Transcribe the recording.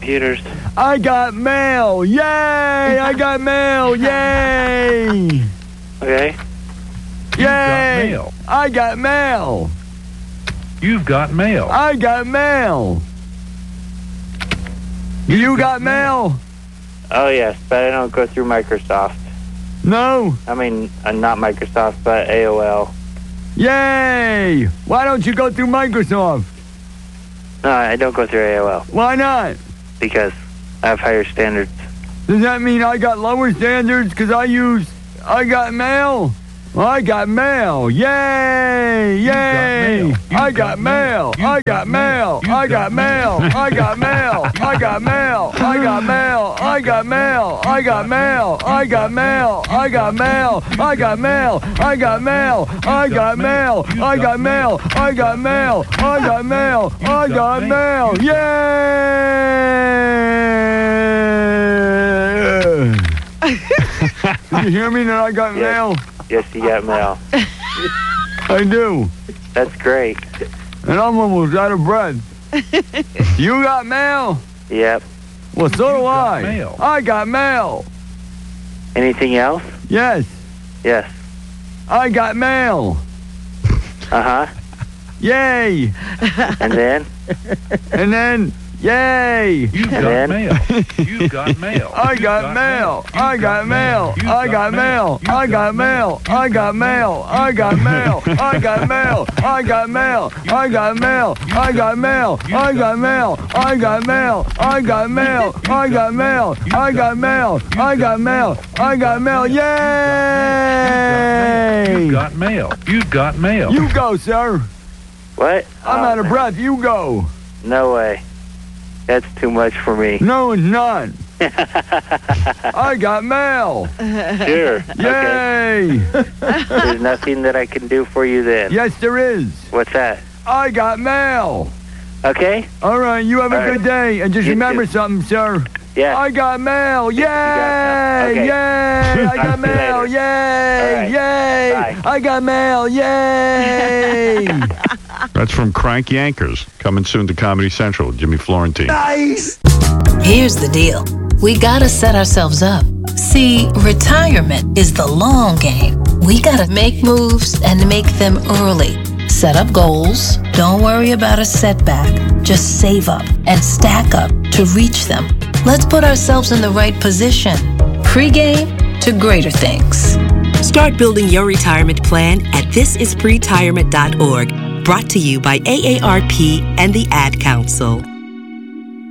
computers. I got mail. Yay! I got mail. Yay! Okay. Yay! mail. I got mail. You've got mail. I got mail. You got mail? Oh, yes, but I don't go through Microsoft. No? I mean, not Microsoft, but AOL. Yay! Why don't you go through Microsoft? No, I don't go through AOL Why not? because I have higher standards. Does that mean I got lower standards because I got mail? I got mail. Yay! Yay! I got mail. I got mail. I got mail. I got mail. I got mail. I got mail. I got mail. I got mail. I got mail. I got mail. I got mail. I got mail. I got mail. I got mail. I got mail. I got mail. I got mail. Yay! Did you hear me that I got mail? Yes, you got mail. I do. That's great. And I'm almost out of breath. You got mail? Yep. Well, so do got I. mail. I got mail. Anything else? Yes. Yes. I got mail. Uh-huh. Yay. And then? And then, yay. You've got then? mail. You've got mail. I got mail. I got mail. I got mail. I got mail. I got mail. I got mail. I got mail. I got mail. I got mail. I got mail. I got mail. I got mail. I got mail. I got mail. I got mail. I got mail. I got mail. Yay! You've got mail. You've got mail. You go, sir. What? I'm out of breath. You go. No way. That's too much for me. No, it's not. I got mail. Sure. Okay. Yay! There's nothing that I can do for you then. Yes, there is. What's that? I got mail. Okay? All right, you have a All good right. day. And just You remember too. something, sir. Yeah. I got mail. Yay! mail. Okay. Yay! I got Talk to you mail. later. Yay! All right. Yay! Bye. I got mail. Yay! That's from Crank Yankers, coming soon to Comedy Central. Jimmy Florentine. Nice! Here's the deal. We gotta set ourselves up. See, retirement is the long game. We gotta make moves and make them early. Set up goals. Don't worry about a setback. Just save up and stack up to reach them. Let's put ourselves in the right position. Pre-game to greater things. Start building your retirement plan at thisispretirement.org. Brought to you by AARP and the Ad Council.